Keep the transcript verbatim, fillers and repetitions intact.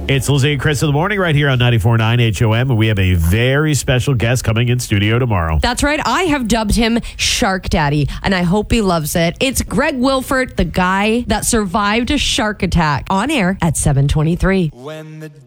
It's Lizzie and Chris in the morning right here on ninety-four point nine H O M, and we have a very special guest coming in studio tomorrow. That's right. I have dubbed him Shark Daddy, and I hope he loves it. It's Greg Wilford, the guy that survived a shark attack, on air at seven twenty-three. When the